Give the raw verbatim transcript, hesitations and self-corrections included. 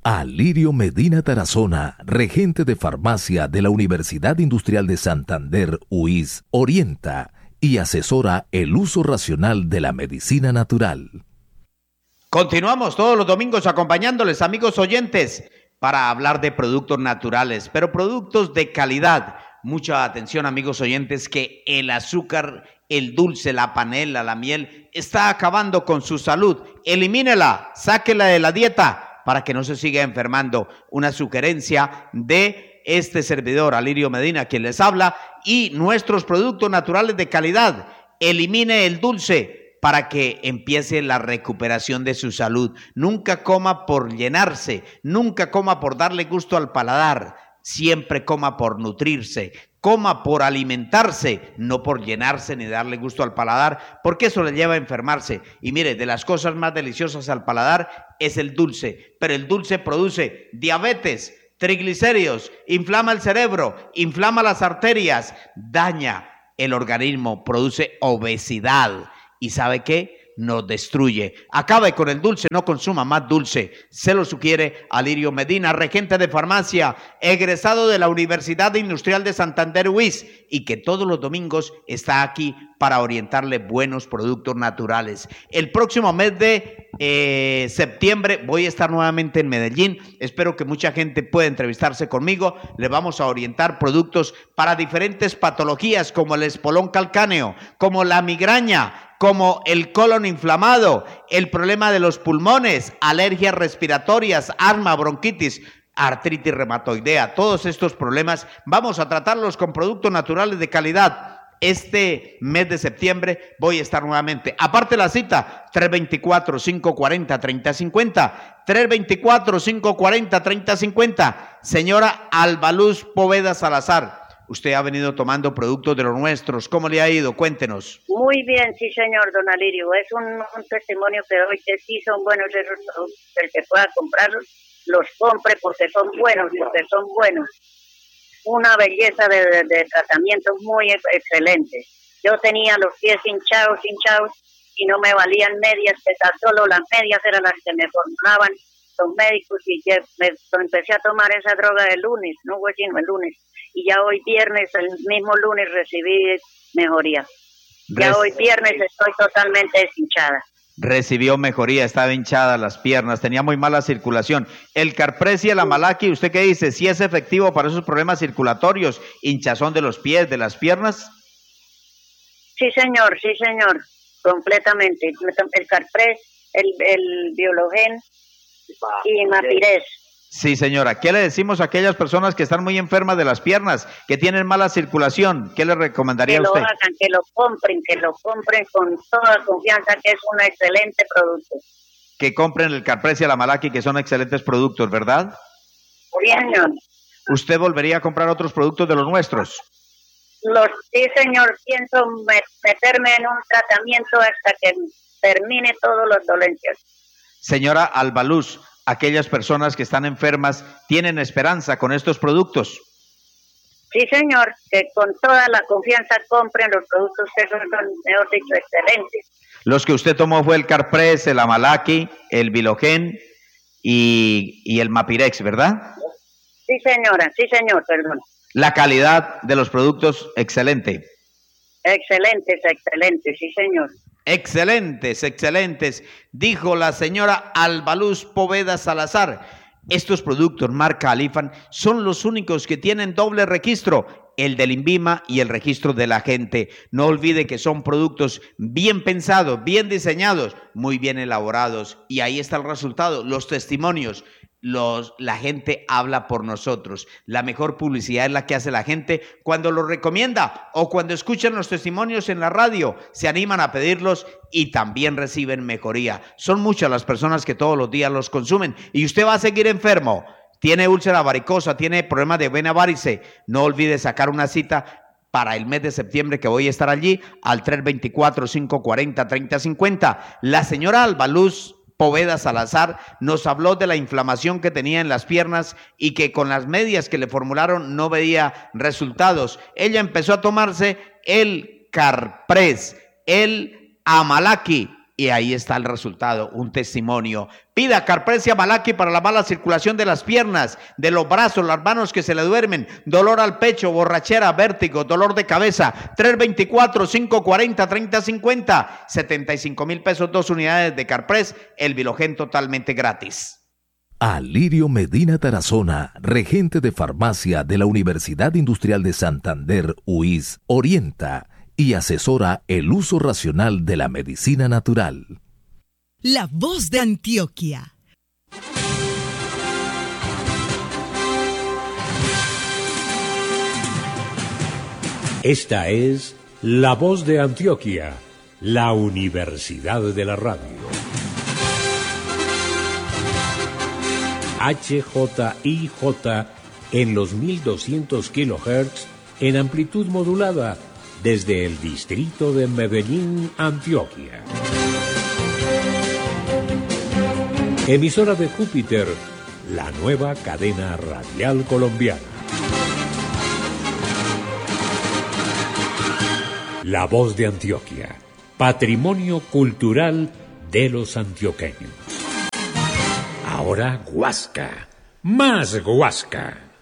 Alirio Medina Tarazona, regente de farmacia de la Universidad Industrial de Santander, U I S, orienta y asesora el uso racional de la medicina natural. Continuamos todos los domingos acompañándoles, amigos oyentes, para hablar de productos naturales, pero productos de calidad. Mucha atención, amigos oyentes, que el azúcar, el dulce, la panela, la miel, está acabando con su salud. Elimínela, sáquela de la dieta para que no se siga enfermando. Una sugerencia de este servidor, Alirio Medina, quien les habla, y nuestros productos naturales de calidad. Elimine el dulce para que empiece la recuperación de su salud. Nunca coma por llenarse, nunca coma por darle gusto al paladar. Siempre coma por nutrirse, coma por alimentarse, no por llenarse ni darle gusto al paladar, porque eso le lleva a enfermarse. Y mire, de las cosas más deliciosas al paladar es el dulce, pero el dulce produce diabetes, triglicéridos, inflama el cerebro, inflama las arterias, daña el organismo, produce obesidad. ¿Y sabe qué? Nos destruye. Acabe con el dulce, no consuma más dulce. Se lo sugiere Alirio Medina, regente de farmacia, egresado de la Universidad Industrial de Santander, U I S, y que todos los domingos está aquí para orientarle buenos productos naturales. El próximo mes de eh, septiembre voy a estar nuevamente en Medellín. Espero que mucha gente pueda entrevistarse conmigo. Le vamos a orientar productos para diferentes patologías como el espolón calcáneo, como la migraña, como el colon inflamado, el problema de los pulmones, alergias respiratorias, asma, bronquitis, artritis reumatoidea. Todos estos problemas vamos a tratarlos con productos naturales de calidad. Este mes de septiembre voy a estar nuevamente. Aparte la cita, tres dos cuatro, cinco cuatro cero, tres cero cinco cero, tres dos cuatro, cinco cuatro cero, tres cero cinco cero. Señora Albaluz Poveda Salazar, usted ha venido tomando productos de los nuestros. ¿Cómo le ha ido? Cuéntenos. Muy bien, sí, señor don Alirio. Es un, un testimonio que doy que sí son buenos esos productos. El que pueda comprarlos, los compre porque son buenos, porque son buenos. Una belleza de, de, de tratamiento muy excelente. Yo tenía los pies hinchados, hinchados, y no me valían medias, que tan solo las medias eran las que me formulaban los médicos, y que me, empecé a tomar esa droga el lunes, no fue sino el lunes. Y ya hoy viernes, el mismo lunes, recibí mejoría. Ya Rec- hoy viernes estoy totalmente deshinchada. Recibió mejoría, estaba hinchada las piernas, tenía muy mala circulación. El Carpress y el Amalaki, ¿usted qué dice? ¿Sí es efectivo para esos problemas circulatorios, hinchazón de los pies, de las piernas? Sí, señor, sí, señor, completamente. El Carpress, el, el Biologen y Mapirez. Sí, señora. ¿Qué le decimos a aquellas personas que están muy enfermas de las piernas, que tienen mala circulación? ¿Qué le recomendaría a usted? Que lo hagan, que lo compren, que lo compren con toda confianza, que es un excelente producto. Que compren el Carpress y el Amalaki, que son excelentes productos, ¿verdad? Sí, señor. ¿Usted volvería a comprar otros productos de los nuestros? Los, sí, señor. Pienso meterme en un tratamiento hasta que termine todas las dolencias. Señora Albaluz, aquellas personas que están enfermas tienen esperanza con estos productos. Sí, señor, que con toda la confianza compren los productos que son, mejor dicho, excelentes. Los que usted tomó fue el Carpress, el Amalaki, el Bilogen y, y el Mapirex, ¿verdad? Sí, señora, sí, señor, perdón. La calidad de los productos, excelente. Excelentes, excelentes, sí, señor. Excelentes, excelentes, dijo la señora Albaluz Poveda Salazar. Estos productos marca Alifan son los únicos que tienen doble registro, el del INVIMA y el registro de la gente. No olvide que son productos bien pensados, bien diseñados, muy bien elaborados, y ahí está el resultado, los testimonios. Los, la gente habla por nosotros. La mejor publicidad es la que hace la gente cuando lo recomienda o cuando escuchan los testimonios en la radio, se animan a pedirlos y también reciben mejoría. Son muchas las personas que todos los días los consumen y usted va a seguir enfermo. Tiene úlcera varicosa, tiene problemas de vena varice. No olvide sacar una cita para el mes de septiembre que voy a estar allí al tres dos cuatro, cinco cuatro cero, tres cero cinco cero. La señora Albaluz Poveda Salazar nos habló de la inflamación que tenía en las piernas y que con las medias que le formularon no veía resultados. Ella empezó a tomarse el Carpress, el Amalaki y ahí está el resultado, un testimonio. Pida Carprecia Malaki para la mala circulación de las piernas, de los brazos, las manos que se le duermen, dolor al pecho, borrachera, vértigo, dolor de cabeza. tres veinticuatro, cinco cuarenta, treinta cincuenta, setenta y cinco mil pesos, dos unidades de Carpres, el Bilogen totalmente gratis. Alirio Medina Tarazona, regente de farmacia de la Universidad Industrial de Santander, U I S, orienta y asesora el uso racional de la medicina natural. La voz de Antioquia. Esta es La Voz de Antioquia, la Universidad de la Radio. H J I J en los mil doscientos kilohertz en amplitud modulada desde el distrito de Medellín, Antioquia. Emisora de Júpiter, la nueva cadena radial colombiana. La Voz de Antioquia, patrimonio cultural de los antioqueños. Ahora Guasca, más Guasca.